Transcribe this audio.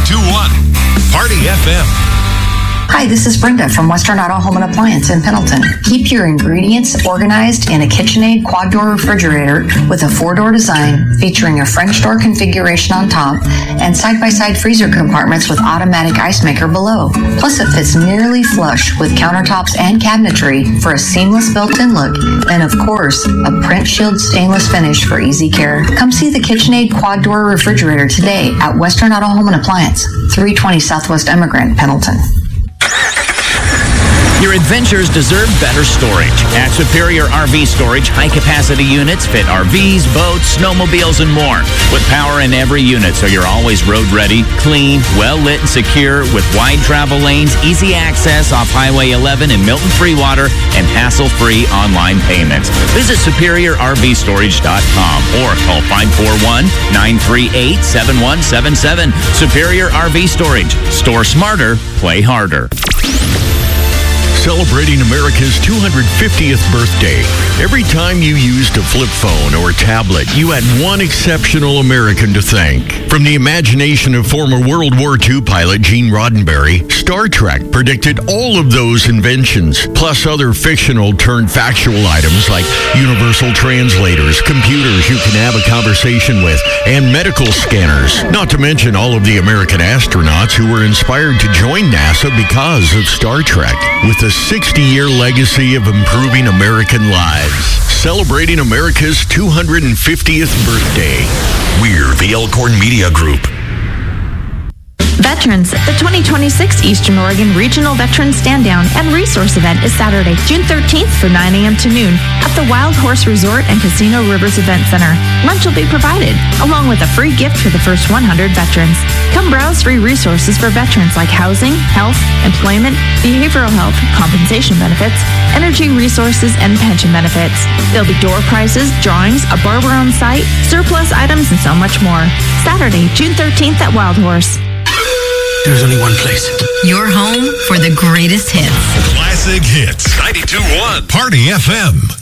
92.1 Party FM. Hi, this is Brenda from Western Auto Home and Appliance in Pendleton. Keep your ingredients organized in a KitchenAid quad-door refrigerator with a 4-door design featuring a French door configuration on top and side-by-side freezer compartments with automatic ice maker below. Plus, it fits nearly flush with countertops and cabinetry for a seamless built-in look, and of course, a print shield stainless finish for easy care. Come see the KitchenAid quad-door refrigerator today at Western Auto Home and Appliance, 320 Southwest Emigrant, Pendleton. Your adventures deserve better storage. At Superior RV Storage, high-capacity units fit RVs, boats, snowmobiles, and more. With power in every unit, so you're always road-ready, clean, well-lit, and secure, with wide travel lanes, easy access off Highway 11 in Milton-Freewater, and hassle-free online payments. Visit SuperiorRVStorage.com or call 541-938-7177. Superior RV Storage. Store smarter, play harder. Celebrating America's 250th birthday. Every time you used a flip phone or tablet, you had one exceptional American to thank. From the imagination of former World War II pilot Gene Roddenberry, Star Trek predicted all of those inventions, plus other fictional turned factual items like universal translators, computers you can have a conversation with, and medical scanners. Not to mention all of the American astronauts who were inspired to join NASA because of Star Trek. With a 60-year legacy of improving American lives, celebrating America's 250th birthday. We're the Elkhorn Media Group. Veterans, the 2026 Eastern Oregon Regional Veterans Stand-Down and Resource Event is Saturday, June 13th from 9 a.m. to noon at the Wild Horse Resort and Casino Rivers Event Center. Lunch will be provided, along with a free gift for the first 100 veterans. Come browse free resources for veterans like housing, health, employment, behavioral health, compensation benefits, energy resources, and pension benefits. There'll be door prizes, drawings, a barber on site, surplus items, and so much more. Saturday, June 13th at Wild Horse. There's only one place. Your home for the greatest hits. Classic hits. 92.1 Party FM.